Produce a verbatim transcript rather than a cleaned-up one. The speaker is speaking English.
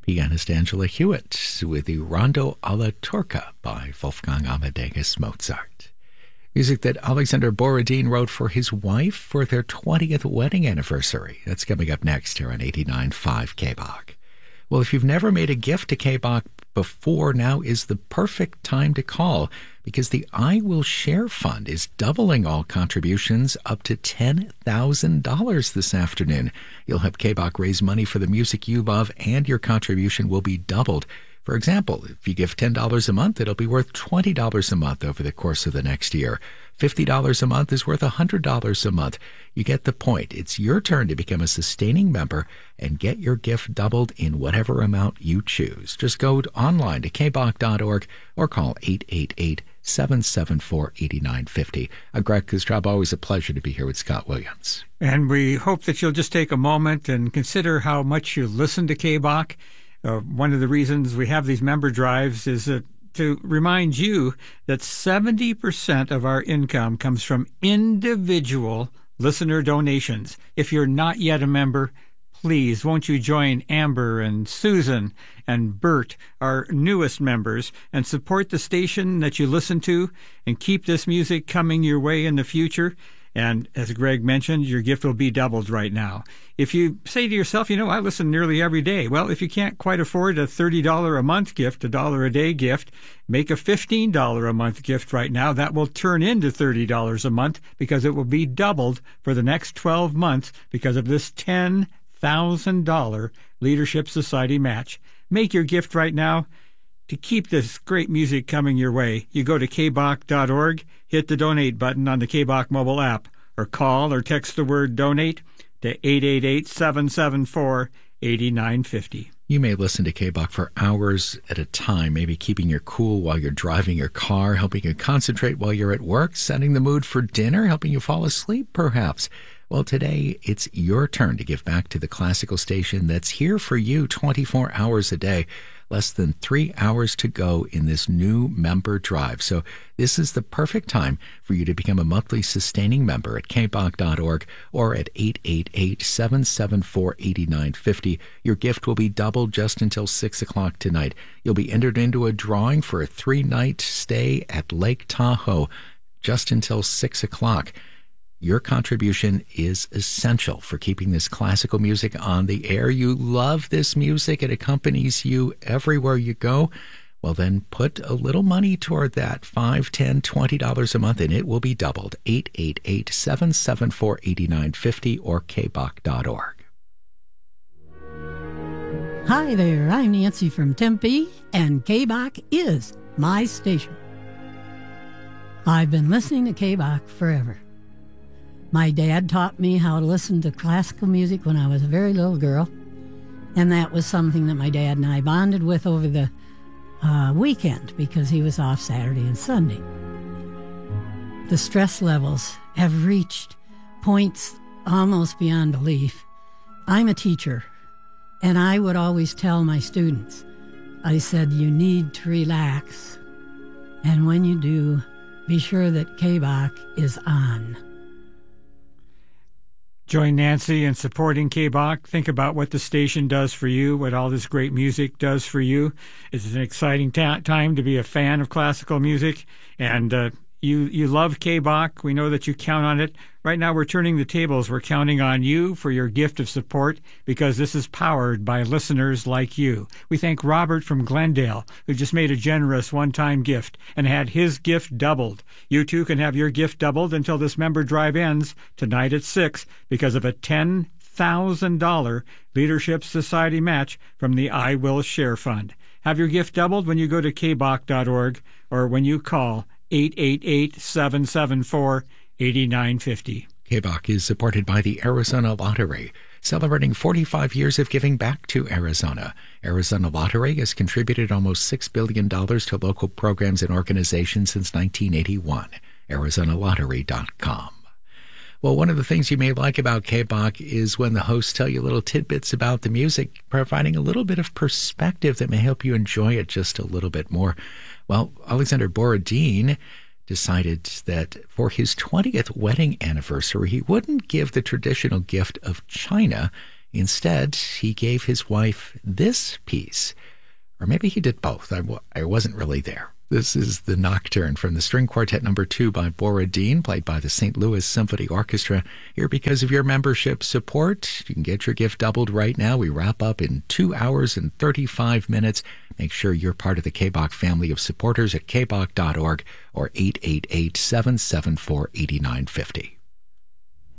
Pianist Angela Hewitt with the Rondo alla Turca by Wolfgang Amadeus Mozart. Music that Alexander Borodin wrote for his wife for their twentieth wedding anniversary. That's coming up next here on eighty-nine point five K B O C. Well, if you've never made a gift to K B O C before, now is the perfect time to call, because the I Will Share Fund is doubling all contributions up to ten thousand dollars this afternoon. You'll help K B O C raise money for the music you love, and your contribution will be doubled. For example, if you give ten dollars a month, it'll be worth twenty dollars a month over the course of the next year. fifty dollars a month is worth one hundred dollars a month. You get the point. It's your turn to become a sustaining member and get your gift doubled in whatever amount you choose. Just go online to k b o c dot org or call eight eight eight, seven seven four, eight nine five zero. I'm Greg Kustrab. Always a pleasure to be here with Scott Williams. And we hope that you'll just take a moment and consider how much you listen to K B O C. Uh, one of the reasons we have these member drives is uh, to remind you that seventy percent of our income comes from individual listener donations. If you're not yet a member, please, won't you join Amber and Susan and Bert, our newest members, and support the station that you listen to and keep this music coming your way in the future. And as Greg mentioned, your gift will be doubled right now. If you say to yourself, you know, I listen nearly every day. Well, if you can't quite afford a thirty dollars a month gift, a dollar a day gift, make a fifteen dollars a month gift right now. That will turn into thirty dollars a month, because it will be doubled for the next twelve months because of this ten thousand dollars Leadership Society match. Make your gift right now. To keep this great music coming your way, you go to k b o c dot org, hit the donate button on the K B O C mobile app, or call or text the word donate to eight eight eight, seven seven four, eight nine five zero. You may listen to K B O C for hours at a time, maybe keeping your cool while you're driving your car, helping you concentrate while you're at work, setting the mood for dinner, helping you fall asleep, perhaps. Well, today it's your turn to give back to the classical station that's here for you twenty-four hours a day. Less than three hours to go in this new member drive. So this is the perfect time for you to become a monthly sustaining member at k b o c dot org or at eight eight eight, seven seven four, eight nine five zero. Your gift will be doubled just until six o'clock tonight. You'll be entered into a drawing for a three-night stay at Lake Tahoe just until six o'clock. Your contribution is essential for keeping this classical music on the air. You love this music. It accompanies you everywhere you go. Well, then put a little money toward that, five, ten, twenty dollars a month, and it will be doubled. eight eight eight, seven seven four, eight nine five zero or k b o c dot org. Hi there, I'm Nancy from Tempe, and K B O C is my station. I've been listening to K B O C forever. My dad taught me how to listen to classical music when I was a very little girl, and that was something that my dad and I bonded with over the uh, weekend because he was off Saturday and Sunday. The stress levels have reached points almost beyond belief. I'm a teacher, and I would always tell my students, I said, you need to relax, and when you do, be sure that K B O C is on. Join Nancy in supporting K B O C. Think about what the station does for you, what all this great music does for you. It's an exciting ta- time to be a fan of classical music, and uh, you you love K B O C. We know that you count on it. Right now we're turning the tables. We're counting on you for your gift of support, because this is powered by listeners like you. We thank Robert from Glendale, who just made a generous one-time gift and had his gift doubled. You too can have your gift doubled until this member drive ends tonight at six because of a ten thousand dollars Leadership Society match from the I Will Share Fund. Have your gift doubled when you go to k b o c dot org or when you call eight eight eight, seven seven four, eight nine five zero. K B O C is supported by the Arizona Lottery, celebrating forty-five years of giving back to Arizona. Arizona Lottery has contributed almost six billion dollars to local programs and organizations since nineteen eighty-one. arizona lottery dot com. Well, one of the things you may like about K B O C is when the hosts tell you little tidbits about the music, providing a little bit of perspective that may help you enjoy it just a little bit more. Well, Alexander Borodin decided that for his twentieth wedding anniversary, he wouldn't give the traditional gift of china. Instead, he gave his wife this piece. Or maybe he did both. I, w- I wasn't really there. This is the Nocturne from the String Quartet Number Two by Borodin, played by the Saint Louis Symphony Orchestra. Here because of your membership support. You can get your gift doubled right now. We wrap up in two hours and thirty-five minutes. Make sure you're part of the K B O C family of supporters at k b o c dot org or eight eight eight, seven seven four, eight nine five zero.